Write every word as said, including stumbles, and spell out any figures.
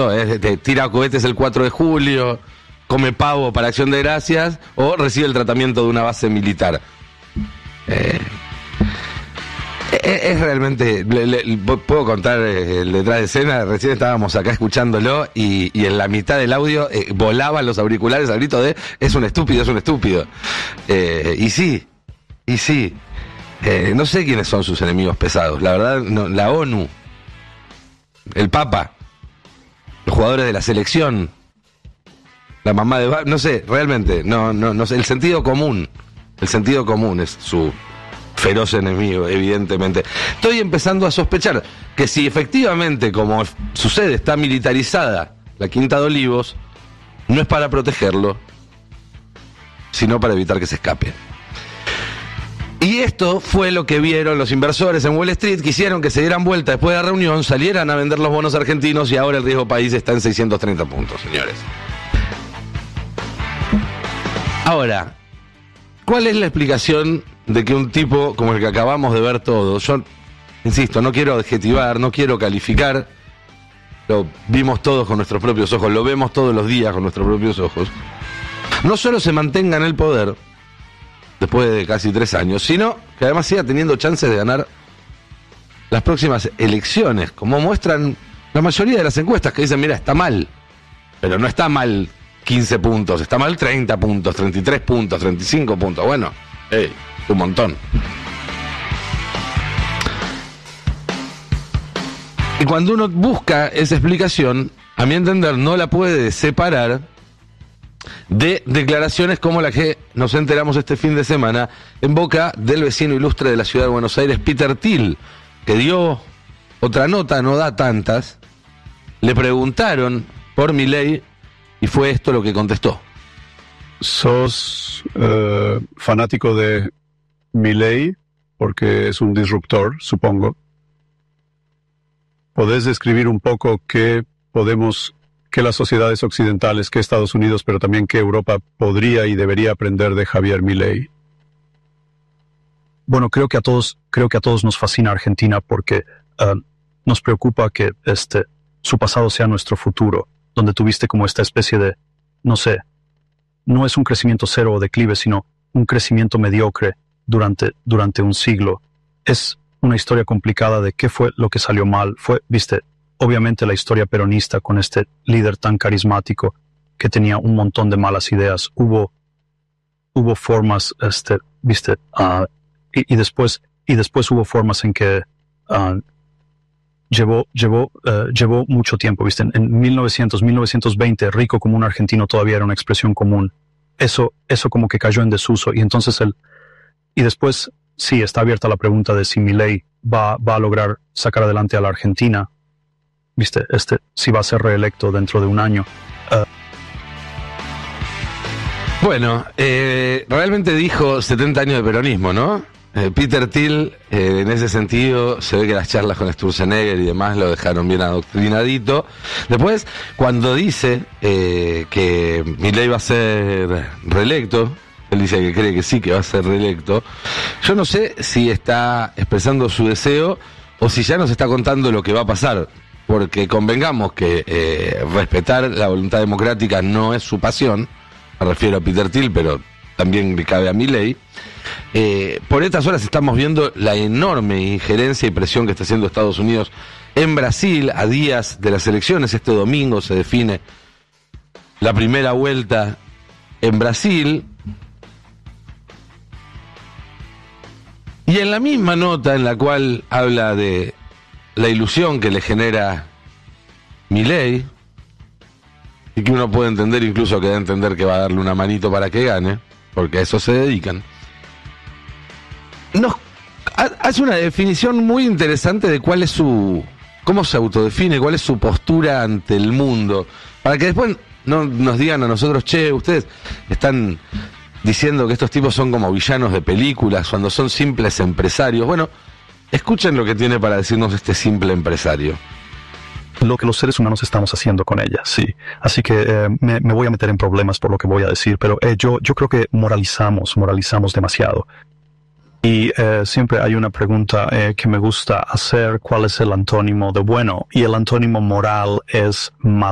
¿cierto? Es, te tira cohetes el cuatro de julio, come pavo para Acción de Gracias, o recibe el tratamiento de una base militar. Eh, es, es realmente... Le, le, puedo contar el detrás de escena. Recién estábamos acá escuchándolo y, y en la mitad del audio eh, volaban los auriculares al grito de es un estúpido, es un estúpido. Eh, y sí, y sí. Eh, no sé quiénes son sus enemigos pesados. La verdad, no, la ONU, el Papa, los jugadores de la selección, la mamá de... No sé, realmente, no, no, no sé. El sentido común, el sentido común es su feroz enemigo, evidentemente. Estoy empezando a sospechar que si efectivamente, como sucede, está militarizada la Quinta de Olivos, no es para protegerlo, sino para evitar que se escape. Y esto fue lo que vieron los inversores en Wall Street. Quisieron que se dieran vuelta después de la reunión, salieran a vender los bonos argentinos y ahora el riesgo país está en seiscientos treinta puntos, señores. Ahora, ¿cuál es la explicación de que un tipo como el que acabamos de ver todos? Yo, insisto, no quiero adjetivar, no quiero calificar, lo vimos todos con nuestros propios ojos, lo vemos todos los días con nuestros propios ojos. No solo se mantenga en el poder después de casi tres años, sino que además siga teniendo chances de ganar las próximas elecciones, como muestran la mayoría de las encuestas que dicen, mira, está mal, pero no está mal quince puntos, está mal treinta puntos, treinta y tres puntos, treinta y cinco puntos, bueno, hey, un montón. Y cuando uno busca esa explicación, a mi entender, no la puede separar de declaraciones como la que nos enteramos este fin de semana en boca del vecino ilustre de la ciudad de Buenos Aires, Peter Thiel, que dio otra nota, no da tantas. Le preguntaron por Milei y fue esto lo que contestó. ¿Sos uh, fanático de Milei porque es un disruptor, supongo? ¿Podés describir un poco qué podemos... que las sociedades occidentales, que Estados Unidos, pero también que Europa podría y debería aprender de Javier Milei? Bueno, creo que a todos, creo que a todos nos fascina Argentina porque uh, nos preocupa que este su pasado sea nuestro futuro, donde tuviste como esta especie de, no sé, no es un crecimiento cero o declive, sino un crecimiento mediocre durante, durante un siglo. Es una historia complicada de qué fue lo que salió mal. Fue, viste, obviamente la historia peronista con este líder tan carismático que tenía un montón de malas ideas. Hubo, hubo formas, este, viste, uh, y, y después, y después hubo formas en que uh, llevó, llevó, uh, llevó mucho tiempo, viste. En, en mil novecientos, mil novecientos veinte, rico como un argentino todavía era una expresión común. Eso, eso como que cayó en desuso. Y entonces él, y después, sí, está abierta la pregunta de si Milei va, va a lograr sacar adelante a la Argentina. Viste, este, si va a ser reelecto dentro de un año. Uh. Bueno, eh, realmente dijo setenta años de peronismo, ¿no? Eh, Peter Thiel, eh, en ese sentido, se ve que las charlas con Sturzenegger y demás lo dejaron bien adoctrinadito. Después, cuando dice eh, que Milei va a ser reelecto, él dice que cree que sí, que va a ser reelecto, yo no sé si está expresando su deseo o si ya nos está contando lo que va a pasar. Porque convengamos que eh, respetar la voluntad democrática no es su pasión, me refiero a Peter Thiel, pero también le cabe a Milei. Eh, por estas horas estamos viendo la enorme injerencia y presión que está haciendo Estados Unidos en Brasil a días de las elecciones. Este domingo se define la primera vuelta en Brasil. Y en la misma nota en la cual habla de la ilusión que le genera Milei, y que uno puede entender, incluso que da a entender que va a darle una manito para que gane, porque a eso se dedican, nos hace una definición muy interesante de cuál es su, cómo se autodefine, cuál es su postura ante el mundo, para que después no nos digan a nosotros, che, ustedes están diciendo que estos tipos son como villanos de películas cuando son simples empresarios. Bueno, escuchen lo que tiene para decirnos este simple empresario. Lo que los seres humanos estamos haciendo con ella, sí. Así que eh, me, me voy a meter en problemas por lo que voy a decir, pero eh, yo, yo creo que moralizamos, moralizamos demasiado. Y eh, siempre hay una pregunta eh, que me gusta hacer, ¿cuál es el antónimo de bueno? Y el antónimo moral es mal.